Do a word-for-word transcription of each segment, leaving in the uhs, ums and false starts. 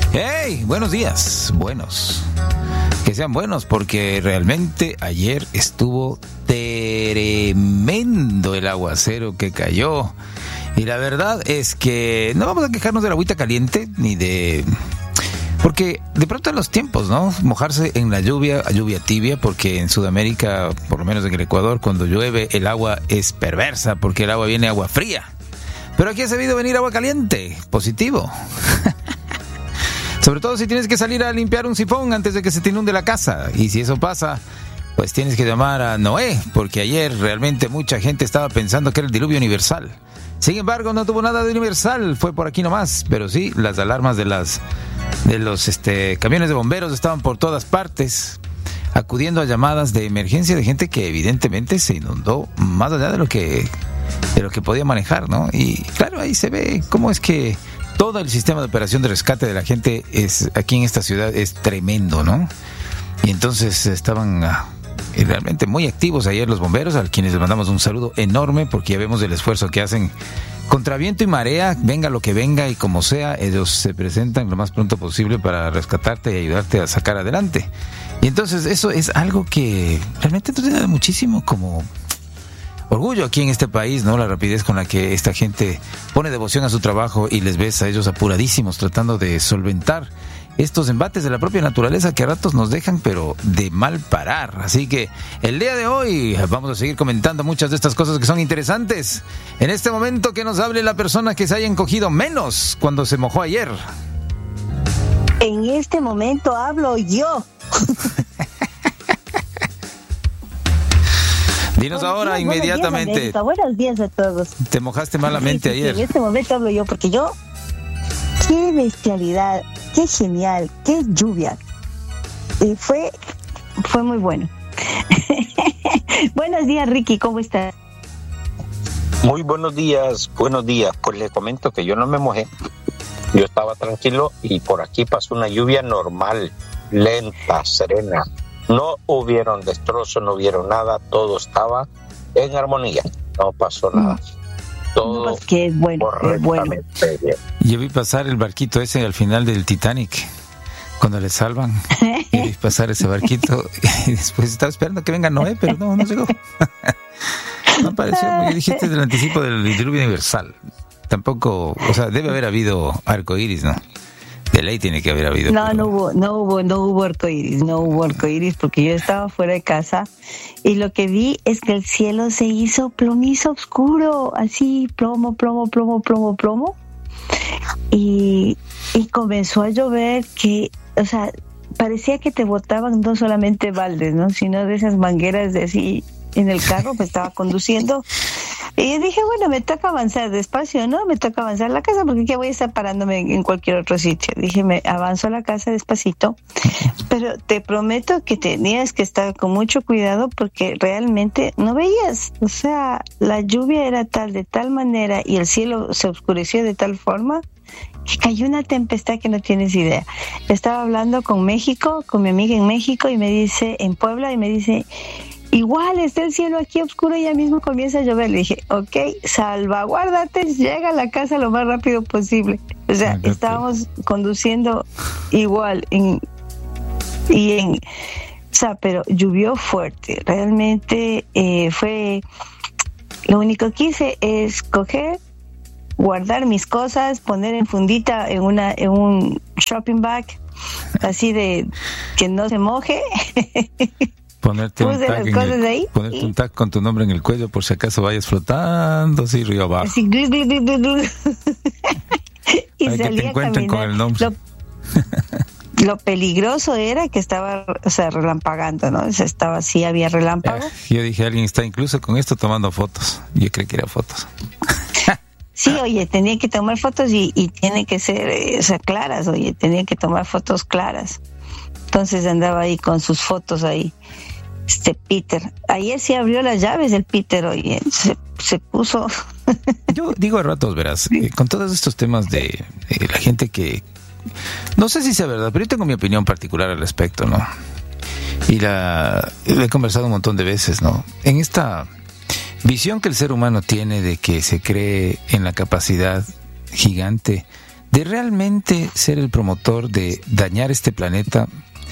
¡Hey! Buenos días. Buenos. Que sean buenos, porque realmente ayer estuvo tremendo el aguacero que cayó. Y la verdad es que no vamos a quejarnos de la agüita caliente, ni de... Porque de pronto en los tiempos, ¿no? Mojarse en la lluvia, lluvia tibia, porque en Sudamérica, por lo menos en el Ecuador, cuando llueve el agua es perversa, porque el agua viene agua fría. Pero aquí ha sabido venir agua caliente, positivo. Sobre todo si tienes que salir a limpiar un sifón antes de que se te inunde la casa. Y si eso pasa, pues tienes que llamar a Noé, porque ayer realmente mucha gente estaba pensando que era el diluvio universal. Sin embargo, no tuvo nada de universal, fue por aquí nomás. Pero sí, las alarmas de las de los este, camiones de bomberos estaban por todas partes, acudiendo a llamadas de emergencia de gente que evidentemente se inundó más allá de lo que, de lo que podía manejar, ¿no? Y claro, ahí se ve cómo es que todo el sistema de operación de rescate de la gente es aquí en esta ciudad es tremendo, ¿no? Y entonces estaban ah, realmente muy activos ayer los bomberos, a quienes les mandamos un saludo enorme, porque ya vemos el esfuerzo que hacen contra viento y marea, venga lo que venga y como sea, ellos se presentan lo más pronto posible para rescatarte y ayudarte a sacar adelante. Y entonces eso es algo que realmente nos da muchísimo como orgullo aquí en este país, ¿no? La rapidez con la que esta gente pone devoción a su trabajo y les ves a ellos apuradísimos tratando de solventar estos embates de la propia naturaleza que a ratos nos dejan pero de mal parar. Así que el día de hoy vamos a seguir comentando muchas de estas cosas que son interesantes. En este momento que nos hable la persona que se haya encogido menos cuando se mojó ayer. En este momento hablo yo. Dinos ahora días, inmediatamente. Buenos días, buenos días a todos. Te mojaste malamente sí, sí, ayer. Sí, en este momento hablo yo porque yo... ¡Qué bestialidad! ¡Qué genial! ¡Qué lluvia! Y fue, fue muy bueno. Buenos días, Ricky, ¿cómo estás? Muy buenos días, buenos días. Pues le comento que yo no me mojé. Yo estaba tranquilo y por aquí pasó una lluvia normal, lenta, serena. No hubieron destrozos, no hubieron nada, todo estaba en armonía. No pasó nada. Todo no, pues que bueno, correctamente bueno. bien. Yo vi pasar el barquito ese al final del Titanic, cuando le salvan. Y vi pasar ese barquito y después estaba esperando que venga Noé, pero no, no llegó. No apareció, porque dijiste del anticipo del diluvio universal. Tampoco, o sea, debe haber habido arcoíris, ¿no? De ley tiene que haber habido. No, pero... no hubo, no hubo, no hubo arcoíris, no hubo arcoíris porque yo estaba fuera de casa y lo que vi es que el cielo se hizo plomizo oscuro, así plomo, plomo, plomo, plomo, plomo y, y comenzó a llover que, o sea, parecía que te botaban no solamente baldes, ¿no? Sino de esas mangueras de así en el carro, me estaba conduciendo. Y yo dije, bueno, me toca avanzar despacio, ¿no? Me toca avanzar a la casa porque ¿qué voy a estar parándome en, en cualquier otro sitio? Dije, me avanzo a la casa despacito, pero te prometo que tenías que estar con mucho cuidado porque realmente no veías. O sea, la lluvia era tal, de tal manera y el cielo se oscureció de tal forma que cayó una tempestad que no tienes idea. Estaba hablando con México, con mi amiga en México y me dice, en Puebla, y me dice... Igual está el cielo aquí oscuro y ya mismo comienza a llover. Le dije, ok, salvaguárdate, llega a la casa lo más rápido posible. O sea, okay. Estábamos conduciendo igual en, y en, o sea, pero llovió fuerte. Realmente eh, fue, lo único que hice es coger, guardar mis cosas, poner en fundita en una, en un shopping bag, así de que no se moje. Ponerte un, tag en el, ahí, ponerte y... un tag con tu nombre en el cuello por si acaso vayas flotando así río abajo. Así, glu, glu, glu, glu. Y hay que te encuentren con el nombre. Lo, lo peligroso era que estaba, o sea, relampagando, ¿no? O sea, estaba así, había relámpago. Eh, yo dije, alguien está incluso con esto tomando fotos. Yo creí que eran fotos. Sí, oye, tenía que tomar fotos y, y tiene que ser, eh, o sea, claras, oye, tenía que tomar fotos claras. Entonces andaba ahí con sus fotos ahí. Este Peter, ayer sí abrió las llaves el Peter, oye, se, se puso. Yo digo a ratos, verás, eh, con todos estos temas de eh, la gente que, no sé si sea verdad, pero yo tengo mi opinión particular al respecto, ¿no? Y la he conversado un montón de veces, ¿no? En esta visión que el ser humano tiene de que se cree en la capacidad gigante de realmente ser el promotor de dañar este planeta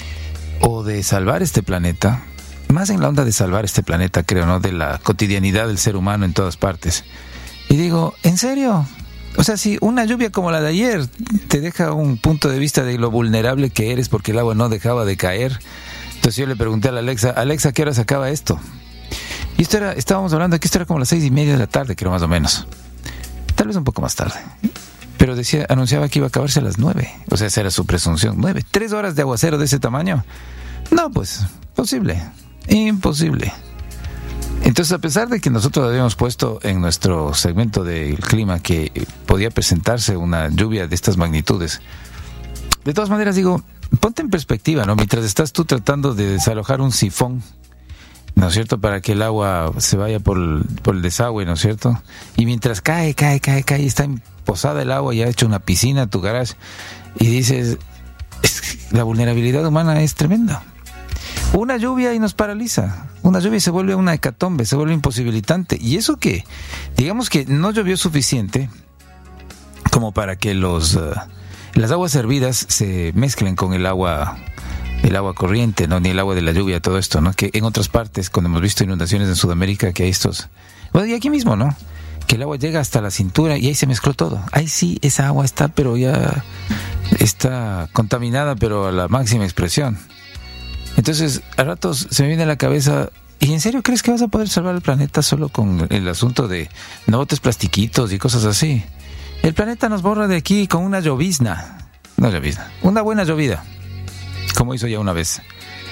o de salvar este planeta, más en la onda de salvar este planeta, creo, ¿no? De la cotidianidad del ser humano en todas partes. Y digo, ¿en serio? O sea, si una lluvia como la de ayer te deja un punto de vista de lo vulnerable que eres porque el agua no dejaba de caer. Entonces yo le pregunté a la Alexa, Alexa, ¿qué hora se acaba esto? Y esto era, estábamos hablando aquí, esto era como las seis y media de la tarde, creo, más o menos. Tal vez un poco más tarde. Pero decía, anunciaba que iba a acabarse a las nueve. O sea, esa era su presunción. Nueve. ¿Tres horas de aguacero de ese tamaño? No, pues, posible. Imposible. Entonces, a pesar de que nosotros habíamos puesto en nuestro segmento del clima que podía presentarse una lluvia de estas magnitudes, de todas maneras digo, ponte en perspectiva, ¿no? Mientras estás tú tratando de desalojar un sifón, ¿no es cierto?, para que el agua se vaya por el, por el desagüe, ¿no es cierto? Y mientras cae, cae, cae, cae, está posada el agua y ha hecho una piscina tu garage, y dices, es que la vulnerabilidad humana es tremenda. Una lluvia y nos paraliza. Una lluvia y se vuelve una hecatombe, se vuelve imposibilitante. Y eso que, digamos que no llovió suficiente como para que los uh, las aguas hervidas se mezclen con el agua el agua corriente, no, ni el agua de la lluvia, todo esto, ¿no? Que en otras partes, cuando hemos visto inundaciones en Sudamérica, que hay estos, bueno, y aquí mismo, ¿no? Que el agua llega hasta la cintura y ahí se mezcló todo. Ahí sí, esa agua está, pero ya está contaminada, pero a la máxima expresión. Entonces, a ratos se me viene a la cabeza, ¿y en serio crees que vas a poder salvar el planeta solo con el asunto de no botes plastiquitos y cosas así? El planeta nos borra de aquí con una llovizna, no llovizna, una buena llovida, como hizo ya una vez,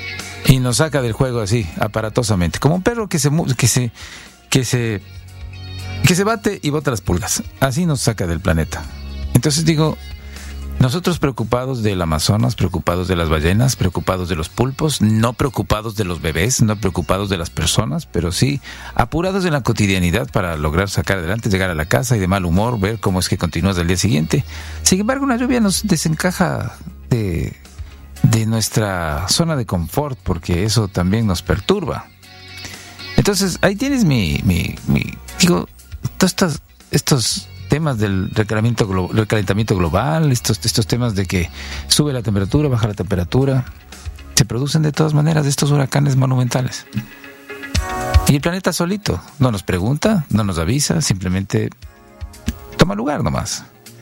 y nos saca del juego así, aparatosamente, como un perro que se que se que se que se bate y bota las pulgas, así nos saca del planeta. Entonces digo, nosotros preocupados del Amazonas, preocupados de las ballenas, preocupados de los pulpos, no preocupados de los bebés, no preocupados de las personas, pero sí apurados en la cotidianidad para lograr sacar adelante, llegar a la casa y de mal humor, ver cómo es que continúas al día siguiente. Sin embargo, una lluvia nos desencaja de, de nuestra zona de confort, porque eso también nos perturba. Entonces, ahí tienes mi, mi, mi digo, todos estos, estos temas del recalentamiento, glo- recalentamiento global, estos, estos temas de que sube la temperatura, baja la temperatura, se producen de todas maneras de estos huracanes monumentales. Y el planeta solito no nos pregunta, no nos avisa, simplemente toma lugar nomás.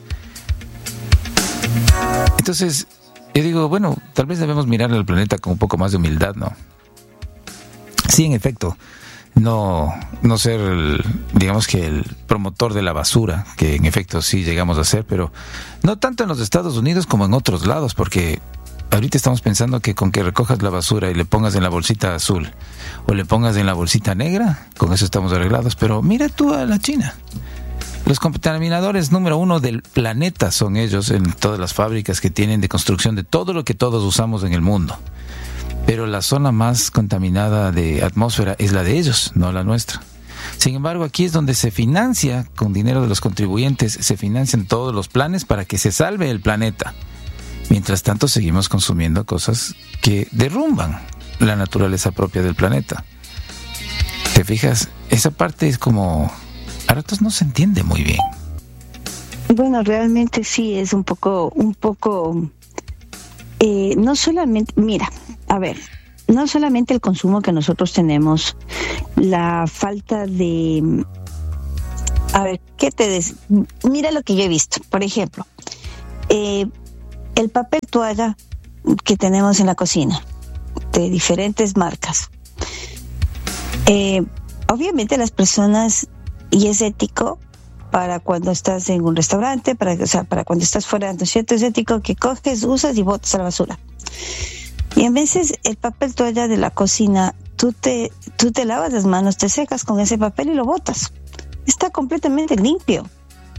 Entonces, yo digo, bueno, tal vez debemos mirar al planeta con un poco más de humildad, ¿no? Sí, en efecto, no no ser, el, digamos que el promotor de la basura, que en efecto sí llegamos a ser, pero no tanto en los Estados Unidos como en otros lados, porque ahorita estamos pensando que con que recojas la basura y le pongas en la bolsita azul o le pongas en la bolsita negra, con eso estamos arreglados. Pero mira tú a la China. Los contaminadores número uno del planeta son ellos, en todas las fábricas que tienen de construcción de todo lo que todos usamos en el mundo. Pero la zona más contaminada de atmósfera es la de ellos, no la nuestra. Sin embargo, aquí es donde se financia, con dinero de los contribuyentes, se financian todos los planes para que se salve el planeta. Mientras tanto, seguimos consumiendo cosas que derrumban la naturaleza propia del planeta. ¿Te fijas? Esa parte es como, a ratos no se entiende muy bien. Bueno, realmente sí es un poco, un poco, eh, no solamente, mira, a ver, no solamente el consumo que nosotros tenemos, la falta de, a ver, ¿qué te des? Mira lo que yo he visto, por ejemplo, eh, el papel toalla que tenemos en la cocina, de diferentes marcas. Eh, obviamente las personas, y es ético para cuando estás en un restaurante, para, o sea, para cuando estás fuera, ¿no es cierto? Es ético que coges, usas y botas a la basura. Y en veces el papel toalla de la cocina, tú te, tú te lavas las manos, te secas con ese papel y lo botas. Está completamente limpio.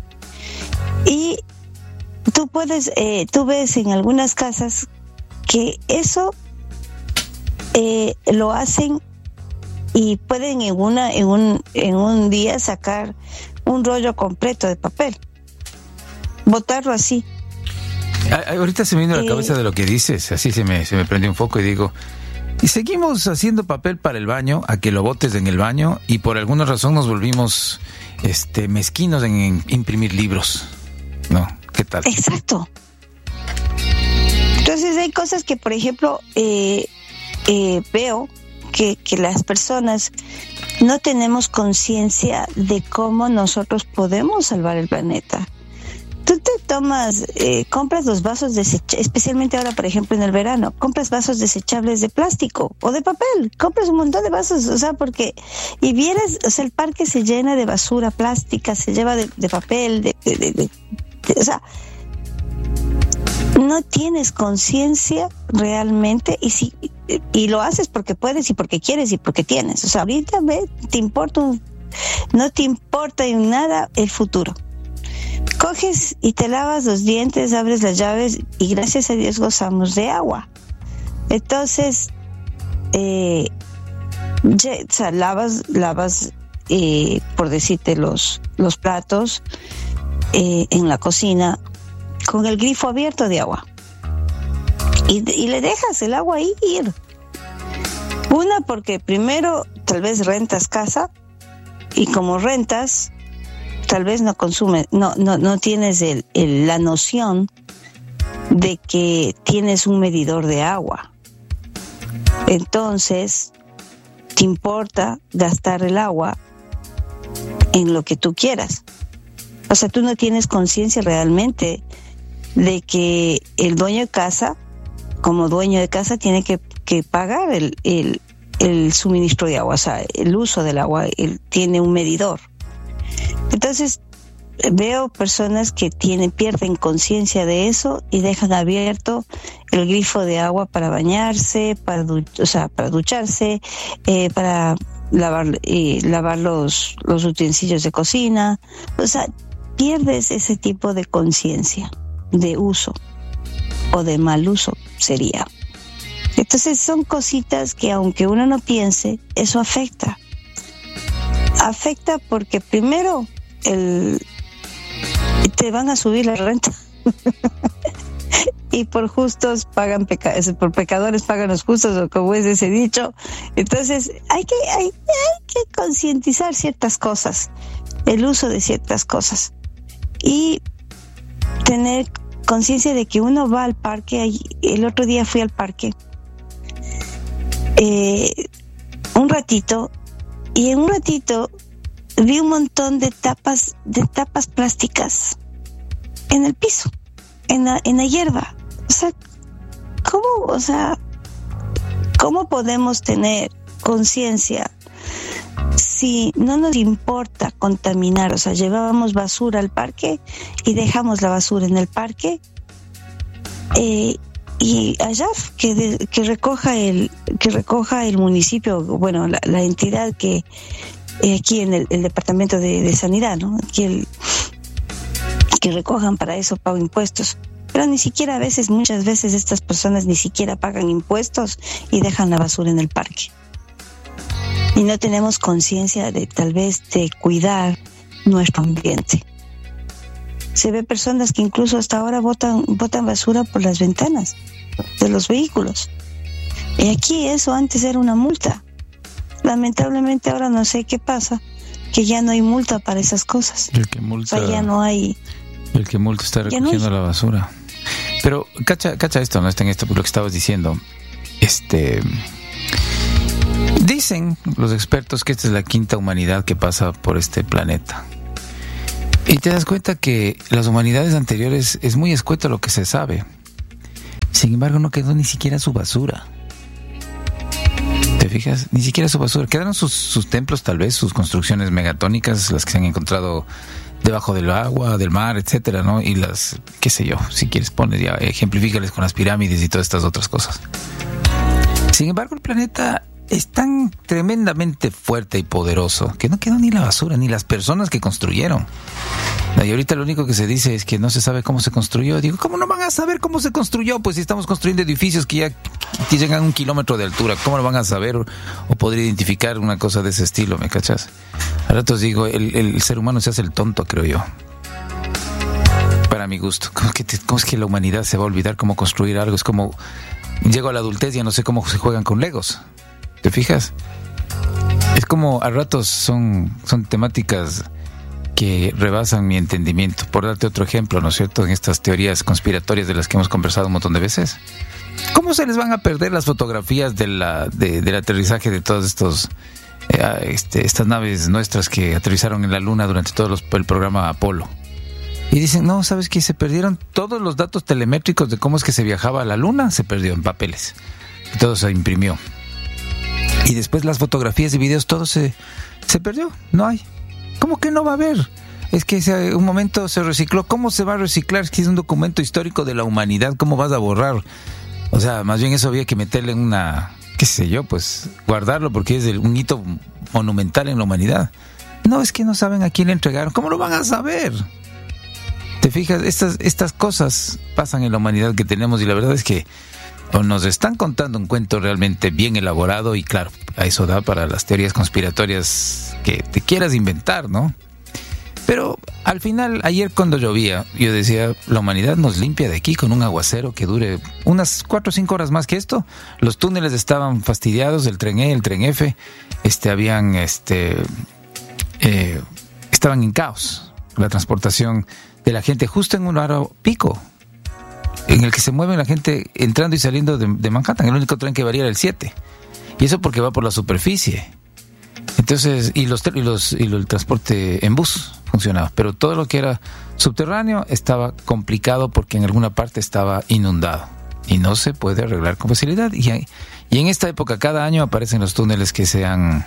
Y tú puedes, eh, tú ves en algunas casas que eso eh, lo hacen y pueden en una, en un, en un día sacar un rollo completo de papel, botarlo así. Ahorita se me vino a la eh, cabeza de lo que dices, así se me, se me prendió un foco y digo, y seguimos haciendo papel para el baño, a que lo botes en el baño, y por alguna razón nos volvimos este, mezquinos en, en imprimir libros, ¿no? ¿Qué tal? Exacto. Entonces hay cosas que, por ejemplo, eh, eh, veo que, que las personas no tenemos conciencia de cómo nosotros podemos salvar el planeta. Tú te tomas, eh, compras los vasos desechables, especialmente ahora, por ejemplo, en el verano, compras vasos desechables de plástico o de papel, compras un montón de vasos, o sea, porque, y vieras, o sea, el parque se llena de basura plástica, se lleva de, de papel, de, de, de, de, de, o sea, no tienes conciencia realmente, y si, y lo haces porque puedes y porque quieres y porque tienes, o sea, ahorita ve, te importa un, no te importa en nada el futuro. Coges y te lavas los dientes, abres las llaves y gracias a Dios gozamos de agua. Entonces, eh, ya, o sea, lavas, lavas eh, por decirte, los, los platos eh, en la cocina con el grifo abierto de agua. Y, y le dejas el agua ahí ir. Una, porque primero tal vez rentas casa y como rentas, tal vez no consumes, no, no, no tienes el, el, la noción de que tienes un medidor de agua. Entonces, te importa gastar el agua en lo que tú quieras. O sea, tú no tienes conciencia realmente de que el dueño de casa, como dueño de casa, tiene que, que pagar el, el, el suministro de agua, o sea, el uso del agua, él tiene un medidor. Entonces veo personas que tienen, pierden conciencia de eso y dejan abierto el grifo de agua para bañarse, para du- o sea, para ducharse, eh, para lavar, eh, lavar los, los utensilios de cocina. O sea, pierdes ese tipo de conciencia de uso o de mal uso sería. Entonces son cositas que aunque uno no piense, eso afecta. Afecta porque primero el te van a subir la renta y por justos pagan pecadores, por pecadores pagan los justos, o como es ese dicho. Entonces hay que hay, hay que concientizar ciertas cosas, el uso de ciertas cosas, y tener conciencia de que uno va al parque. El otro día fui al parque eh, un ratito, y en un ratito vi un montón de tapas, de tapas plásticas en el piso, en la, en la hierba. O sea, ¿cómo, o sea, cómo podemos tener conciencia si no nos importa contaminar? O sea, llevábamos basura al parque y dejamos la basura en el parque, eh, y allá que, de, que recoja el que recoja el municipio, bueno, la, la entidad que aquí en el, el departamento de, de sanidad, ¿no? Aquí el, que recojan, para eso pago impuestos, pero ni siquiera a veces, muchas veces estas personas ni siquiera pagan impuestos y dejan la basura en el parque. Y no tenemos conciencia de tal vez de cuidar nuestro ambiente. Se ve personas que incluso hasta ahora botan, botan basura por las ventanas de los vehículos. Y aquí eso antes era una multa. Lamentablemente ahora no sé qué pasa, que ya no hay multa para esas cosas. El que multa, o sea, ya no hay. El que multa está recogiendo no la basura. Pero cacha, cacha esto, no está en esto, lo que estabas diciendo. Este, dicen los expertos que esta es la quinta humanidad que pasa por este planeta. Y te das cuenta que las humanidades anteriores es muy escueto lo que se sabe. Sin embargo, no quedó ni siquiera su basura. ¿Te fijas? Ni siquiera su basura. Quedaron sus, sus templos, tal vez, sus construcciones megatónicas, las que se han encontrado debajo del agua, del mar, etcétera, ¿no? Y las, qué sé yo, si quieres poner ya, ejemplifícales con las pirámides y todas estas otras cosas. Sin embargo, el planeta es tan tremendamente fuerte y poderoso que no quedó ni la basura, ni las personas que construyeron. Y ahorita lo único que se dice es que no se sabe cómo se construyó. Digo, ¿cómo no van a saber cómo se construyó? Pues si estamos construyendo edificios que ya que llegan a un kilómetro de altura, ¿cómo lo van a saber o, o poder identificar una cosa de ese estilo? ¿Me cachas? A ratos digo, el, el ser humano se hace el tonto, creo yo. Para mi gusto. ¿Cómo es que, te, cómo es que la humanidad se va a olvidar cómo construir algo? Es como, llego a la adultez y ya no sé cómo se juegan con Legos. ¿Te fijas? Es como a ratos son, son temáticas que rebasan mi entendimiento. Por darte otro ejemplo, ¿no es cierto?, en estas teorías conspiratorias de las que hemos conversado un montón de veces. ¿Cómo se les van a perder las fotografías de la, de, del aterrizaje de todos estos eh, este, estas naves nuestras que aterrizaron en la Luna durante todo los, el programa Apolo? Y dicen, no, ¿sabes qué? Se perdieron todos los datos telemétricos de cómo es que se viajaba a la Luna, se perdió en papeles. Y todo se imprimió. Y después las fotografías y videos, todo se, se perdió, no hay. ¿Cómo que no va a haber? Es que ese, un momento se recicló. ¿Cómo se va a reciclar? Es que es un documento histórico de la humanidad. ¿Cómo vas a borrar? O sea, más bien eso había que meterle en una, qué sé yo, pues guardarlo porque es un hito monumental en la humanidad. No, es que no saben a quién le entregaron. ¿Cómo lo van a saber? ¿Te fijas? Estas, estas cosas pasan en la humanidad que tenemos y la verdad es que o nos están contando un cuento realmente bien elaborado y claro, a eso da para las teorías conspiratorias que te quieras inventar, ¿no? Pero al final, ayer cuando llovía, yo decía, la humanidad nos limpia de aquí con un aguacero que dure unas cuatro o cinco horas más que esto. Los túneles estaban fastidiados, el tren E, el tren F, este, habían, este, eh, estaban en caos. La transportación de la gente justo en un horario pico, en el que se mueve la gente entrando y saliendo de, de Manhattan. El único tren que varía era el siete. Y eso porque va por la superficie. Entonces, y los y los y el transporte en bus funcionaba, pero todo lo que era subterráneo estaba complicado porque en alguna parte estaba inundado y no se puede arreglar con facilidad. Y, y en esta época cada año aparecen los túneles que se han,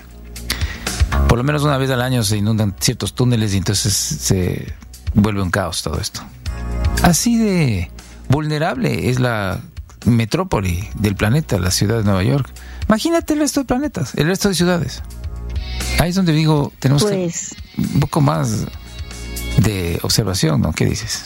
por lo menos una vez al año se inundan ciertos túneles y entonces se vuelve un caos todo esto. Así de vulnerable es la metrópoli del planeta, la ciudad de Nueva York. Imagínate el resto de planetas, el resto de ciudades. Ahí es donde digo, tenemos pues, que un poco más de observación, ¿no? ¿Qué dices?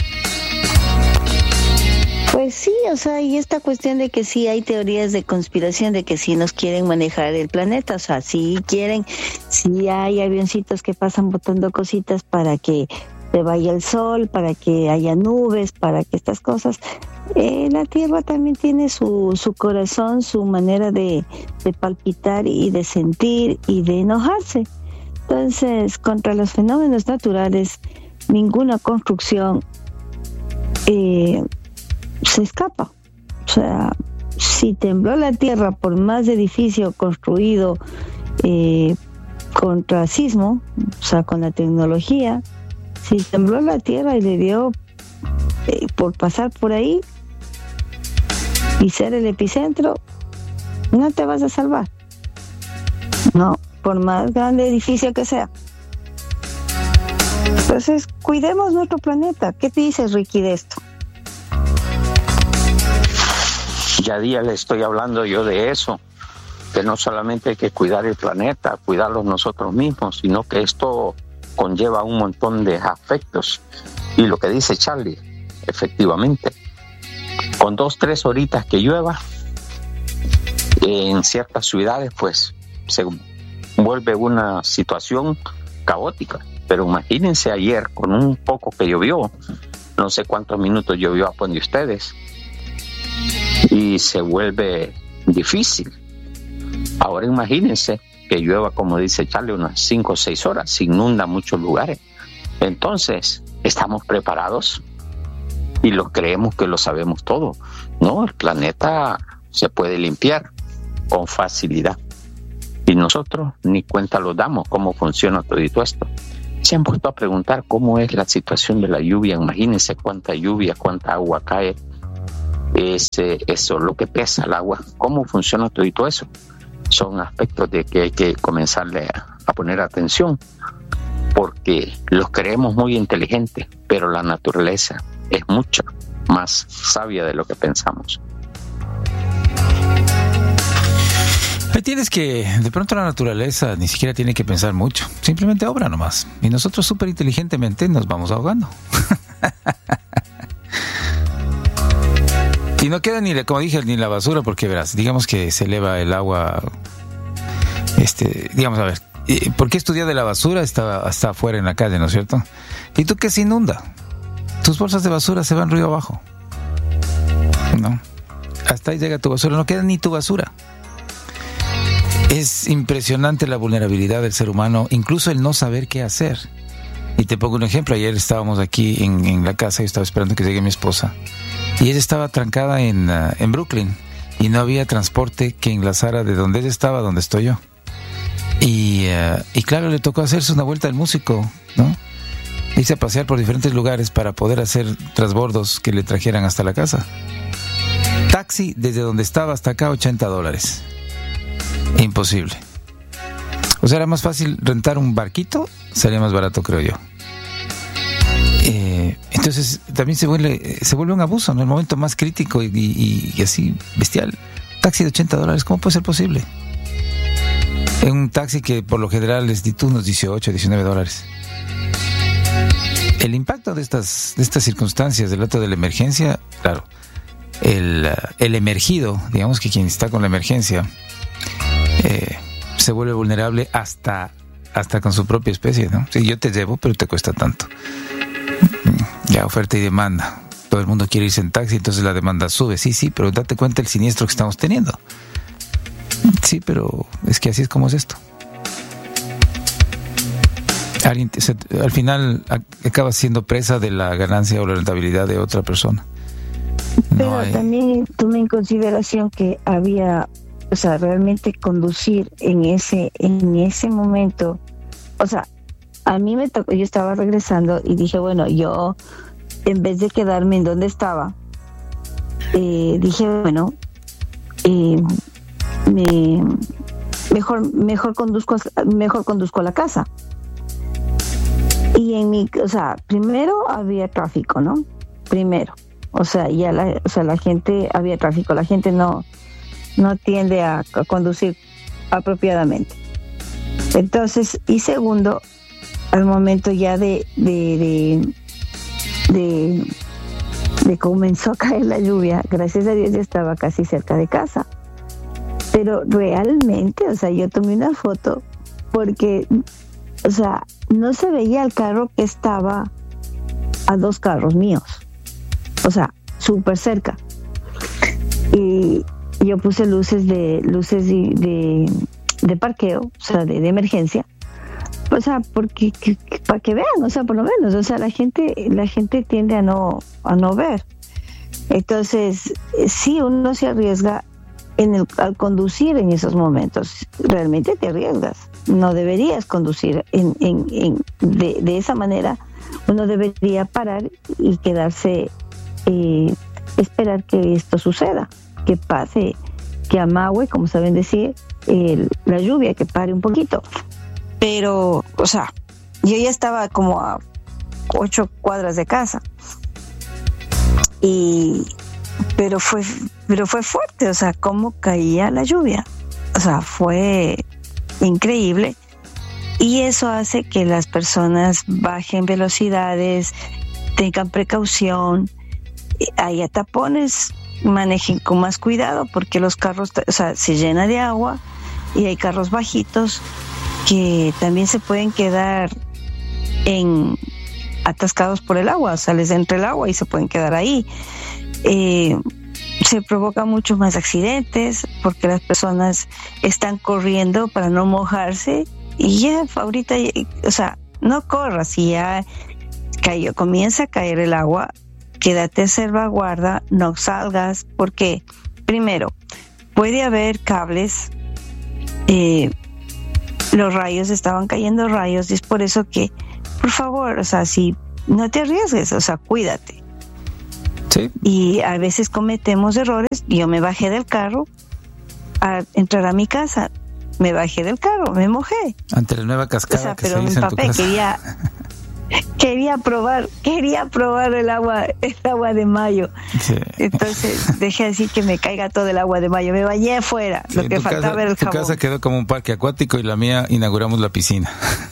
Pues sí, o sea, y esta cuestión de que sí hay teorías de conspiración, de que sí nos quieren manejar el planeta, o sea, sí quieren, sí hay avioncitos que pasan botando cositas para que se vaya el sol, para que haya nubes, para que estas cosas. Eh, la Tierra también tiene su, su corazón, su manera de, de palpitar y de sentir y de enojarse. Entonces, contra los fenómenos naturales, ninguna construcción eh, se escapa. O sea, si tembló la Tierra por más edificio construido eh, contra sismo, o sea, con la tecnología, si tembló la Tierra y le dio eh, por pasar por ahí y ser el epicentro, no te vas a salvar. No, por más grande edificio que sea. Entonces, cuidemos nuestro planeta. ¿Qué te dices, Ricky, de esto? Ya día le estoy hablando yo de eso, que no solamente hay que cuidar el planeta, cuidarlos nosotros mismos, sino que esto conlleva un montón de aspectos. Y lo que dice Charlie, efectivamente, con dos, tres horitas que llueva, en ciertas ciudades, pues se vuelve una situación caótica. Pero imagínense ayer, con un poco que llovió, no sé cuántos minutos llovió a donde ustedes, y se vuelve difícil. Ahora imagínense que llueva, como dice Charlie, unas cinco o seis horas, se inunda muchos lugares. Entonces, ¿estamos preparados? Y lo creemos que lo sabemos todo. No, el planeta se puede limpiar con facilidad. Y nosotros ni cuenta lo damos cómo funciona todo esto. Se han puesto a preguntar cómo es la situación de la lluvia. Imagínense cuánta lluvia, cuánta agua cae. Es, eso, lo que pesa el agua. ¿Cómo funciona todo eso? Son aspectos de que hay que comenzarle a, a poner atención, porque los creemos muy inteligentes, pero la naturaleza es mucho más sabia de lo que pensamos. Ahí tienes que, de pronto la naturaleza ni siquiera tiene que pensar mucho, simplemente obra nomás, y nosotros súper inteligentemente nos vamos ahogando. Y no queda ni, como dije, ni la basura, porque verás, digamos que se eleva el agua, este, digamos, a ver, ¿por qué estudiar de la basura? Está, está afuera en la calle, ¿no es cierto? ¿Y tú qué se inunda? Tus bolsas de basura se van río abajo, ¿no? Hasta ahí llega tu basura, no queda ni tu basura. Es impresionante la vulnerabilidad del ser humano, incluso el no saber qué hacer. Y te pongo un ejemplo. Ayer estábamos aquí en, en la casa y estaba esperando que llegue mi esposa. Y ella estaba trancada en, uh, en Brooklyn. Y no había transporte que enlazara de donde ella estaba a donde estoy yo. Y, uh, y claro, le tocó hacerse una vuelta al músico, ¿no? Irse a pasear por diferentes lugares para poder hacer transbordos que le trajeran hasta la casa. Taxi desde donde estaba hasta acá, ochenta dólares. Imposible. O sea, era más fácil rentar un barquito, salía más barato, creo yo. Eh, entonces, también se vuelve, se vuelve un abuso, ¿no? El momento más crítico y, y, y así bestial. Taxi de ochenta dólares, ¿cómo puede ser posible? En un taxi que por lo general es de unos dieciocho, diecinueve dólares. El impacto de estas, de estas circunstancias, del acto de la emergencia, claro, el, el emergido, digamos que quien está con la emergencia, eh, se vuelve vulnerable hasta, hasta con su propia especie, ¿no? Sí, yo te llevo, pero te cuesta tanto. Ya, oferta y demanda. Todo el mundo quiere irse en taxi, entonces la demanda sube. Sí, sí, pero date cuenta del siniestro que estamos teniendo. Sí, pero es que así es como es esto. Alguien, se, al final acaba siendo presa de la ganancia o la rentabilidad de otra persona. No pero hay... también tome en consideración que había, o sea, realmente conducir en ese en ese momento, o sea, a mí me tocó, yo estaba regresando y dije, bueno, yo en vez de quedarme en donde estaba, eh, dije, bueno, eh, me, mejor mejor conduzco mejor conduzco a la casa. Y en mi, o sea, primero había tráfico, ¿no? Primero, o sea, ya la, o sea, la gente, había tráfico, la gente no, no tiende a, a conducir apropiadamente. Entonces, y segundo, al momento ya de, de, de, de, de comenzó a caer la lluvia, gracias a Dios ya estaba casi cerca de casa. Pero realmente, o sea, yo tomé una foto porque, o sea, no se veía el carro que estaba a dos carros míos. O sea, súper cerca. Y yo puse luces de luces de, de, de parqueo, o sea, de, de emergencia. O sea, porque que, que, para que vean, o sea, por lo menos, o sea, la gente la gente tiende a no a no ver. Entonces, sí, uno se arriesga en el, al conducir en esos momentos. Realmente te arriesgas. No deberías conducir en, en, en, de, de esa manera. Uno debería parar y quedarse, eh, esperar que esto suceda, que pase, que amague, como saben decir, el, la lluvia, que pare un poquito. Pero, o sea, yo ya estaba como a ocho cuadras de casa. Y, pero fue, pero fue fuerte, o sea, cómo caía la lluvia. O sea, fue increíble, y eso hace que las personas bajen velocidades, tengan precaución, haya tapones, manejen con más cuidado, porque los carros, o sea, se llena de agua y hay carros bajitos que también se pueden quedar en atascados por el agua, o sea, les entra el agua y se pueden quedar ahí. Eh, se provocan muchos más accidentes porque las personas están corriendo para no mojarse y ya ahorita, o sea, no corras, si ya cayó, comienza a caer el agua, quédate a salvaguarda, no salgas, porque primero puede haber cables, eh, los rayos, estaban cayendo rayos, y es por eso que, por favor, o sea, si no te arriesgues, o sea, cuídate. Sí. Y a veces cometemos errores. Yo me bajé del carro a entrar a mi casa, me bajé del carro, me mojé. Ante la nueva cascada, o sea, que pero se hizo en tu papel, casa. Quería, quería probar, quería probar el agua, el agua de mayo. Sí. Entonces dejé así que me caiga todo el agua de mayo. Me bañé afuera, sí, lo que faltaba casa, era el tu jabón. Tu casa quedó como un parque acuático y la mía inauguramos la piscina.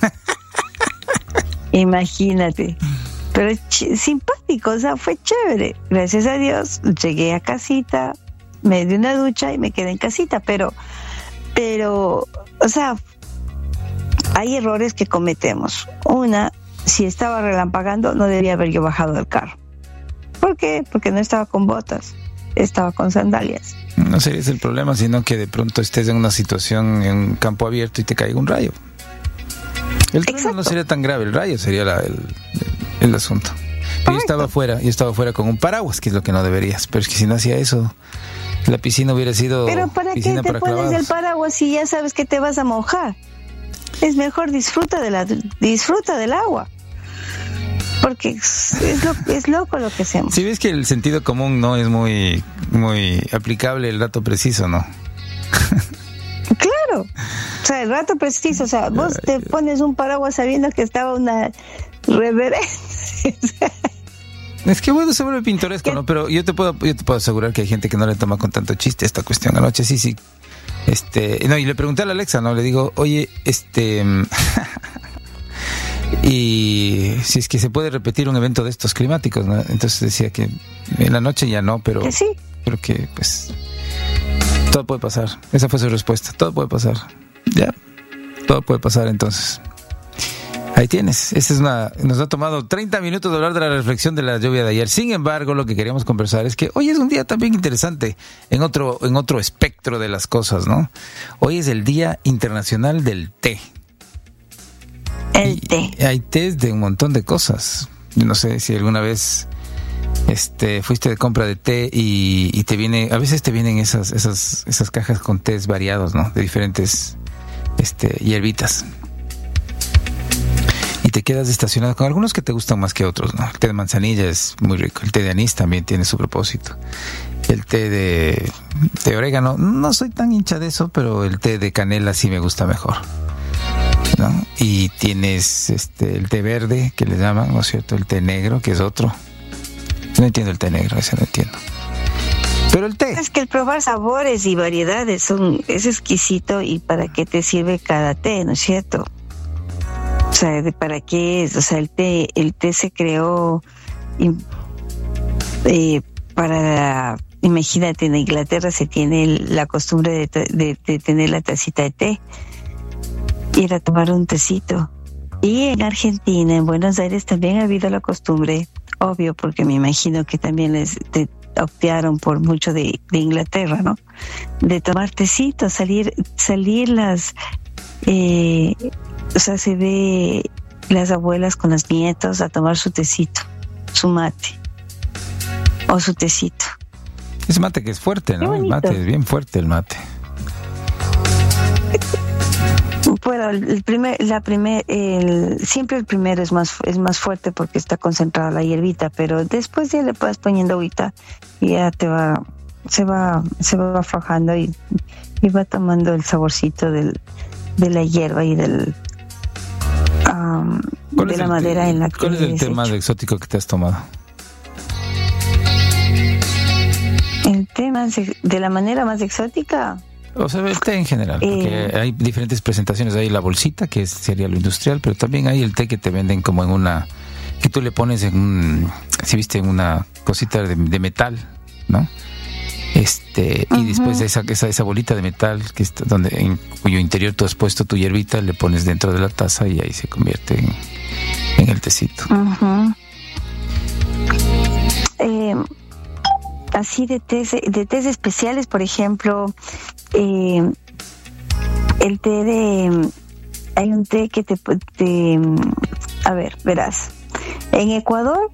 Imagínate. Pero ch- simpático, o sea, fue chévere. Gracias a Dios, llegué a casita, me di una ducha y me quedé en casita, pero, pero, o sea, hay errores que cometemos. Una, si estaba relampagando, no debía haber yo bajado del carro. ¿Por qué? Porque no estaba con botas, estaba con sandalias. No sería ese el problema, sino que de pronto estés en una situación, en un campo abierto y te caiga un rayo. El trueno Exacto. no sería tan grave, el rayo sería la, el, el, el asunto. Pero yo estaba afuera, yo estaba afuera con un paraguas, que es lo que no deberías. Pero es que si no hacía eso, la piscina hubiera sido Pero ¿para qué te para pones clavados. el paraguas si ya sabes que te vas a mojar? Es mejor disfruta de la disfruta del agua. Porque es, es, lo, es loco lo que hacemos. Si ves que el sentido común no es muy muy aplicable el dato preciso, ¿no? Claro. O sea, el rato preciso. O sea, vos te pones un paraguas sabiendo que estaba una reverencia. Es que bueno, se vuelve pintoresco, ¿Qué? ¿no? Pero yo te puedo yo te puedo asegurar que hay gente que no le toma con tanto chiste esta cuestión. Anoche sí, sí. Este, no, y le pregunté a la Alexa, ¿no? Le digo, oye, este... y si es que se puede repetir un evento de estos climáticos, ¿no? Entonces decía que en la noche ya no, pero... Que sí. Pero que, pues... todo puede pasar. Esa fue su respuesta. Todo puede pasar. Ya. Todo puede pasar, entonces... Ahí tienes. Esta es una, nos ha tomado treinta minutos de hablar de la reflexión de la lluvia de ayer. Sin embargo, lo que queríamos conversar es que hoy es un día también interesante en otro, en otro espectro de las cosas, ¿no? Hoy es el Día Internacional del Té. El y té. Hay tés de un montón de cosas. Yo no sé si alguna vez este fuiste de compra de té y, y te viene, a veces te vienen esas, esas, esas cajas con tés variados, ¿no? De diferentes este, hierbitas. Y te quedas estacionado con algunos que te gustan más que otros, ¿no? El té de manzanilla es muy rico. El té de anís también tiene su propósito. El té de, de orégano, no soy tan hincha de eso, pero el té de canela sí me gusta mejor, ¿no? Y tienes este el té verde, que le llaman, ¿no es cierto? El té negro, que es otro. No entiendo el té negro, ese no entiendo. Pero el té... Es que el probar sabores y variedades son, es exquisito. ¿Y para qué te sirve cada té, no es cierto? O sea, ¿de para qué es? O sea, el té, el té se creó eh, para, imagínate, en Inglaterra se tiene la costumbre de, de, de tener la tacita de té, ir a tomar un tecito. Y en Argentina, en Buenos Aires, también ha habido la costumbre, obvio, porque me imagino que también les te, optaron por mucho de, de Inglaterra, ¿no? De tomar tecito, salir, salir las... Eh, o sea, se ve las abuelas con los nietos a tomar su tecito, su mate, o su tecito. Ese mate que es fuerte, ¿no? El mate es bien fuerte, el mate. Bueno, el primer, la primer, el, siempre el primero es más es más fuerte porque está concentrada la hierbita, pero después ya le vas poniendo agüita y ya te va, se va, se va fajando y, y va tomando el saborcito del, de la hierba y del um, de la madera té, en la que ¿cuál es el té hecho. más exótico que te has tomado? El té más ex, de la manera más exótica. O sea, el té en general, porque eh, hay diferentes presentaciones. Hay la bolsita, que es, sería lo industrial, pero también hay el té que te venden como en una, que tú le pones en un, si viste, en una cosita de, de metal, ¿no? Este, y uh-huh. después de esa, esa, esa bolita de metal, que está donde, en cuyo interior tú has puesto tu hierbita, le pones dentro de la taza y ahí se convierte en, en el tecito. Uh-huh. Eh, así de tés, de tés especiales, por ejemplo, eh, el té de... Hay un té que te, te... A ver, verás. En Ecuador,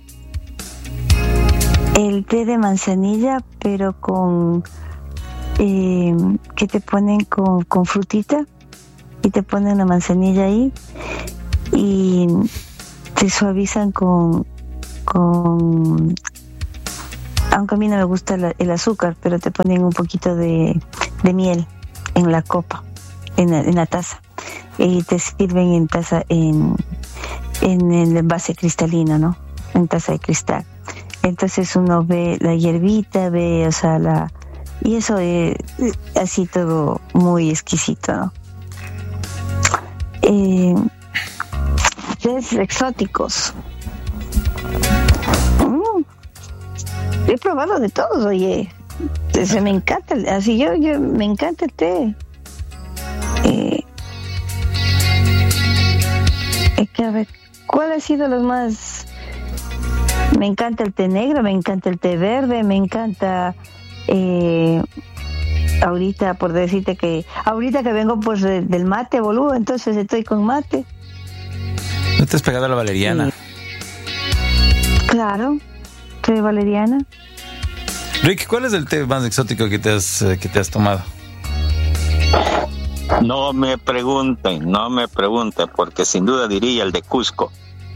el té de manzanilla, pero con... Eh, que te ponen con, con frutita y te ponen la manzanilla ahí y te suavizan con... con aunque a mí no me gusta la, el azúcar, pero te ponen un poquito de, de miel en la copa, en la, en la taza, y te sirven en taza, en, en el envase cristalino, ¿no? En taza de cristal. Entonces uno ve la hierbita, ve, o sea, la... Y eso es así todo muy exquisito, ¿no? Eh, tés exóticos. He probado de todos, oye. Se me encanta, así yo, yo me encanta el té. Eh, es que a ver, ¿cuál ha sido los más? Me encanta el té negro, me encanta el té verde, me encanta. Eh, ahorita, por decirte que, ahorita que vengo pues de, del mate, boludo, entonces estoy con mate. ¿No te has pegado a la valeriana? Sí. Claro, té valeriana. Rick, ¿cuál es el té más exótico que te has, que te has tomado? No me pregunten, no me pregunten, porque sin duda diría el de Cusco.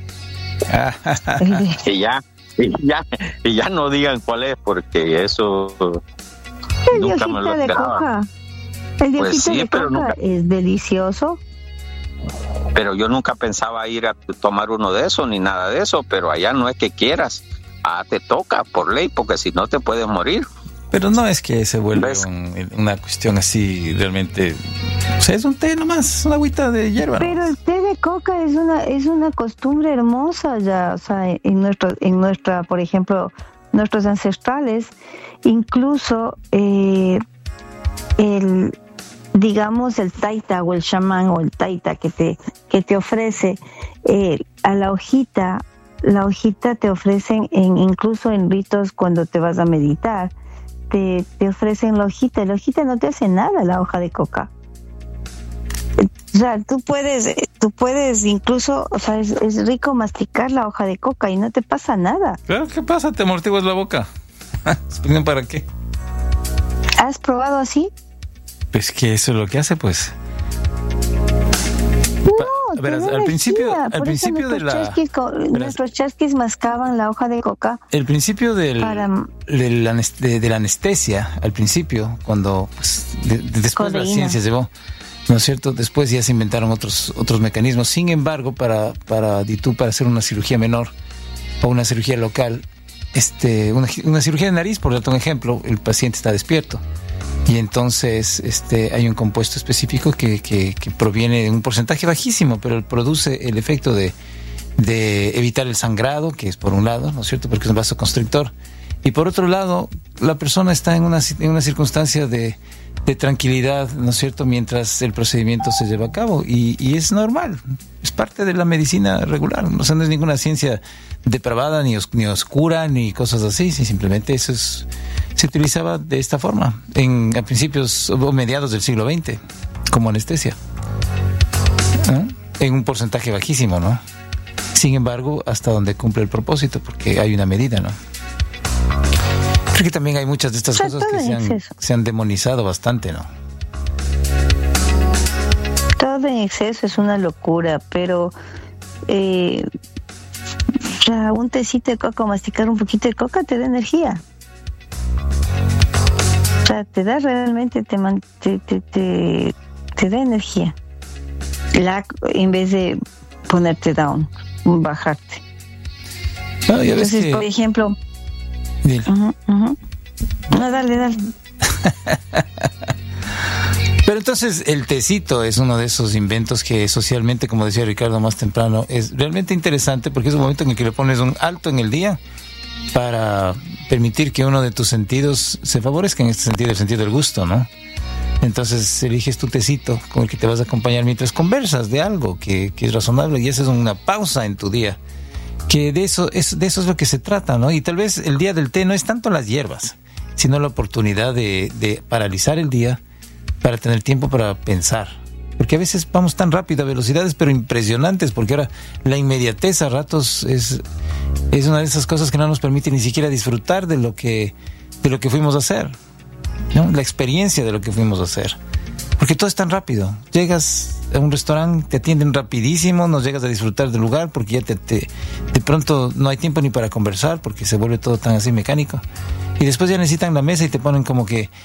y ya, y ya, y ya no digan cuál es, porque eso el nunca me lo de esperaba. coca. El Pues diosito sí, de pero coca nunca- es delicioso. Pero yo nunca pensaba ir a tomar uno de esos ni nada de eso, pero allá no es que quieras, ah, te toca por ley, porque si no te puedes morir. Pero no es que se vuelva ¿Ves? un, una cuestión así realmente. O sea, es un té nomás, una agüita de hierba. ¿no? Pero el té de coca es una es una costumbre hermosa ya, o sea, en nuestro en nuestra, por ejemplo, nuestros ancestrales, incluso eh, el digamos el taita o el chamán o el taita que te que te ofrece eh, a la hojita, la hojita te ofrecen en incluso en ritos cuando te vas a meditar, te te ofrecen la hojita, la hojita no te hace nada, la hoja de coca. O sea, tú puedes, tú puedes incluso, o sea, es, es rico masticar la hoja de coca y no te pasa nada. Claro, ¿qué pasa? ¿Te amortiguas la boca? ¿Explican para qué? ¿Has probado así? Pues que eso es lo que hace, pues. No, Verás, te da al principio- energía. al Por eso principio de nuestros la- chasquis co- verás. nuestros chasquis mascaban la hoja de coca. El principio del, Para- del anes- de, de la anestesia, al principio, cuando pues, de- de- después la Codeína. ciencia llegó, ¿no es cierto? Después ya se inventaron otros otros mecanismos. Sin embargo, para para di tú, para hacer una cirugía menor o una cirugía local, este una, una cirugía de nariz, por darte un ejemplo, el paciente está despierto. Y entonces este hay un compuesto específico que, que, que proviene de un porcentaje bajísimo, pero produce el efecto de, de evitar el sangrado, que es por un lado, ¿no es cierto? Porque es un vasoconstrictor. Y por otro lado, la persona está en una, en una circunstancia de, de tranquilidad, ¿no es cierto?, mientras el procedimiento se lleva a cabo. Y, y es normal, es parte de la medicina regular. O sea, no es ninguna ciencia depravada, ni, os, ni oscura, ni cosas así. Sí, simplemente eso es, se utilizaba de esta forma en, a principios o mediados del siglo veinte como anestesia. ¿No? En un porcentaje bajísimo, ¿no? Sin embargo, hasta donde cumple el propósito, porque hay una medida, ¿no? Creo que también hay muchas de estas O sea, cosas todo que en se han, exceso. se han demonizado bastante, ¿no? Todo en exceso es una locura, pero eh, o sea, un tecito de coca o masticar un poquito de coca te da energía. O sea, te da realmente, te, man- te, te, te, te da energía. La, en vez de ponerte down, bajarte. No, ya ves Entonces, que... por ejemplo, Dile. ujú, ujú. No, dale, dale. Pero entonces el tecito es uno de esos inventos que socialmente, como decía Ricardo más temprano, es realmente interesante porque es un momento en el que le pones un alto en el día para permitir que uno de tus sentidos se favorezca, en este sentido, el sentido del gusto, ¿no? Entonces eliges tu tecito con el que te vas a acompañar mientras conversas de algo que, que es razonable y haces una pausa en tu día. Que de eso, es, de eso es lo que se trata, ¿no? Y tal vez el día del té no es tanto las hierbas, sino la oportunidad de, de paralizar el día para tener tiempo para pensar. Porque a veces vamos tan rápido, a velocidades pero impresionantes, porque ahora la inmediatez a ratos es, es una de esas cosas que no nos permite ni siquiera disfrutar de lo que, de lo que fuimos a hacer, ¿no? La experiencia de lo que fuimos a hacer. Porque todo es tan rápido. Llegas a un restaurante, te atienden rapidísimo, no llegas a disfrutar del lugar porque ya te, te, de pronto no hay tiempo ni para conversar porque se vuelve todo tan así mecánico. Y después ya necesitan la mesa y te ponen como que